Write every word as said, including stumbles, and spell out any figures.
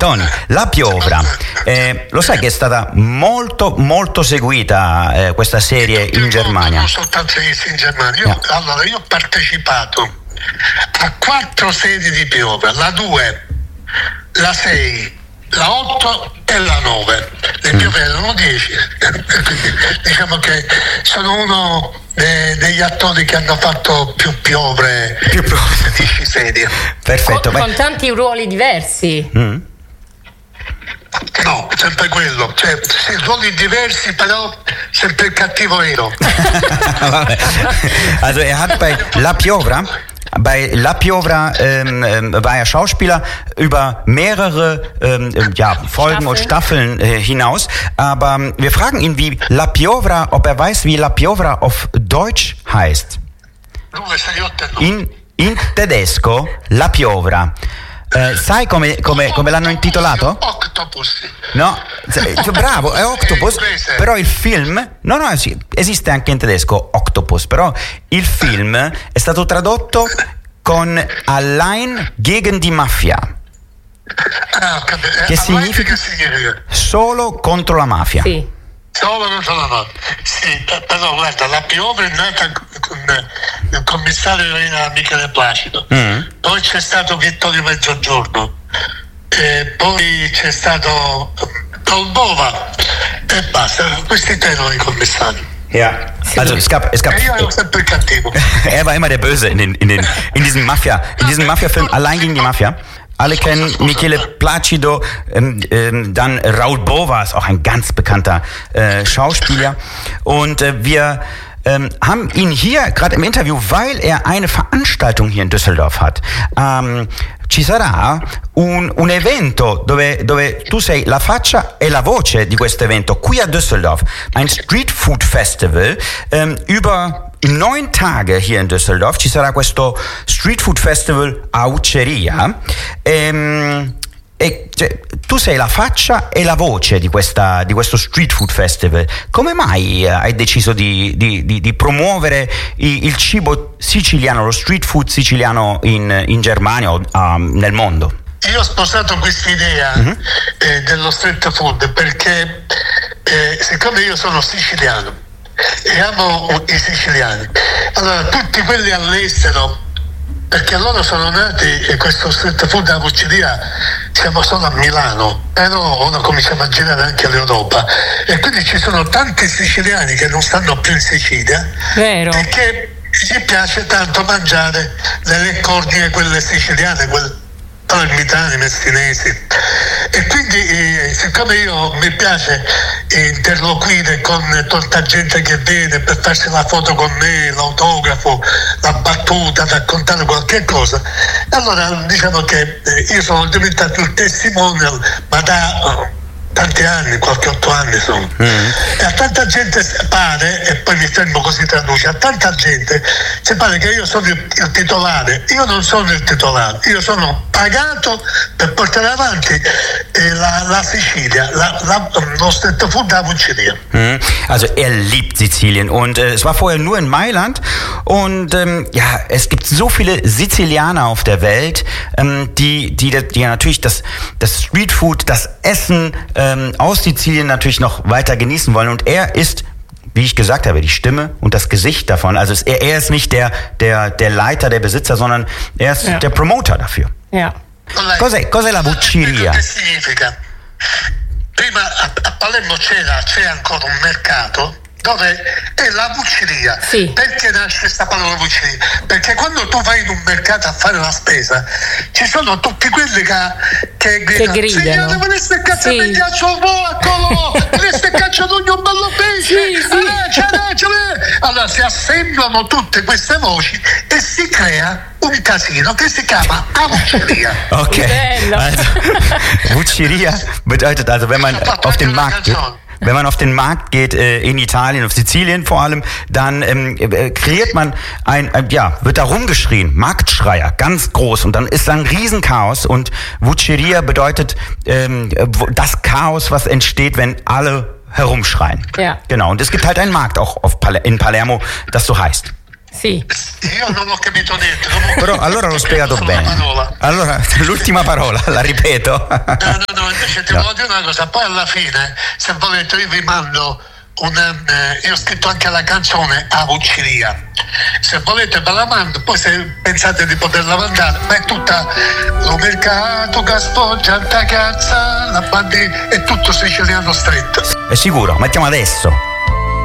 Tony, La Piovra, eh, lo sai che è stata molto molto seguita eh, questa serie io, io in Germania? Non soltanto in Germania, io, yeah. allora io ho partecipato a quattro serie di Piovra, la due, la sei, la otto e la nove. Le mm. Piovre erano dieci, diciamo che sono uno de, degli attori che hanno fatto più Piovre, più Piovre, dieci serie. Perfetto. Con, con tanti ruoli diversi. Mm. No, sempre quello, cioè sì, ruoli diversi, però sempre il cattivo ero. Also er hat bei La Piovra Bei La Piovra ähm, ähm, war er Schauspieler über mehrere ähm, ja, Folgen Staffel. und Staffeln äh, hinaus. Aber ähm, wir fragen ihn, wie La Piovra, ob er weiß, wie La Piovra auf Deutsch heißt. In, in tedesco, La Piovra. Eh, sai come, come, come l'hanno intitolato? Octopus. No, bravo, è Octopus, però il film, no no, sì, esiste anche in tedesco Octopus, però il film è stato tradotto con Allein gegen die Mafia, ah, che significa solo contro la mafia. Sì. Solo contro la mafia. Sì, però guarda, La Piovra è nata con il commissario era Michele Placido, mm. poi c'è stato Vittorio Mezzogiorno, e poi c'è stato Dolbova e basta, questi tre erano i commissari. Ja, also es gab, es gab. Er war immer der Böse in den, in den, in diesem Mafia, in diesem Mafia-Film Allein gegen die Mafia. Alle kennen Michele Placido, ähm, ähm, dann Raoul Bova ist auch ein ganz bekannter äh, Schauspieler. Und äh, wir ähm, haben ihn hier gerade im Interview, weil er eine Veranstaltung hier in Düsseldorf hat. Ähm, ci sarà un, un evento dove, dove tu sei la faccia e la voce di questo evento qui a Düsseldorf, ein Street Food Festival ähm, über neun Tage hier in Düsseldorf. Ci sarà questo Street Food Festival a Ucceria. Ehm, e, cioè, tu sei la faccia e la voce di, questa, di questo Street Food Festival. Come mai eh, hai deciso di, di, di, di promuovere i, il cibo siciliano, lo street food siciliano in, in Germania o um, nel mondo? Io ho sposato questa idea mm-hmm. eh, dello street food perché eh, siccome io sono siciliano e amo i siciliani, allora tutti quelli all'estero, perché loro sono nati e questo street food a Ucceria siamo solo a Milano, però ora cominciamo a girare anche l'Europa e quindi ci sono tanti siciliani che non stanno più in Sicilia. Vero. Perché gli piace tanto mangiare le leccornie, quelle siciliane, quelle palermitani, messinesi, e quindi eh, siccome io mi piace eh, interloquire con tanta gente che viene per farsi la foto con me, l'autografo, la battuta, raccontare qualche cosa, allora diciamo che eh, io sono diventato il testimonial, ma da oh, tanti anni, qualche otto anni sono. Mm. E a tanta gente pare, e poi mi fermo così traduce, a tanta gente ci pare che io sono il, il titolare. Io non sono il titolare, io sono pagato per portare avanti eh, la, la Sicilia, la, la, lo street food da Ucceria. Mm. Also er liebt Sizilien und äh, es war vorher nur in Mailand und ähm, ja, es gibt so viele Sizilianer auf der Welt, ähm, die, die, die natürlich das, das Street Food, das Essen äh, aus Sizilien natürlich noch weiter genießen wollen und er ist, wie ich gesagt habe, die Stimme und das Gesicht davon. Also er, er ist nicht der, der, der Leiter, der Besitzer, sondern er ist ja. der Promoter dafür. Ja. Cos'è, cos'è la Vucceria? Che significa? Prima a, a Palermo c'era, c'è ancora un mercato dove è la Vucceria. Sì. Perché nasce questa parola Vucceria? Perché quando tu vai in un mercato a fare la spesa ci sono tutti quelli che, che gridano, che gridano. Signore, voleste cazzo sì. mi ghiaccio un vocolo, voleste caccia d'ogni un bello pesce, sì, sì. ah, ce l'è. Allora si assemblano tutte queste voci e si crea un casino che si chiama Vucceria. Okay, also Vucceria bedeutet also, wenn man auf den Markt geht, wenn man auf den Markt geht äh, in Italien, auf Sizilien vor allem, dann ähm, äh, kreiert man ein, äh, ja, wird da rumgeschrien, Marktschreier, ganz groß und dann ist da ein Riesenchaos und Vucceria bedeutet ähm, das Chaos, was entsteht, wenn alle herumschreien. Ja. Genau, und es gibt halt einen Markt auch auf Pal- in Palermo, das so heißt. Sì. Io non ho capito niente. Però allora l'ho spiegato bene. Allora, l'ultima parola, la ripeto. No, no, no, no, invece ti no. voglio dire una cosa, poi alla fine, se volete, io vi mando una, eh, io ho scritto anche la canzone a Vucciria. Se volete ve la mando, poi se pensate di poterla mandare, ma è tutta lo mercato che spoggia, cazza, la bandi, è tutto siciliano stretto. È sicuro, mettiamo adesso.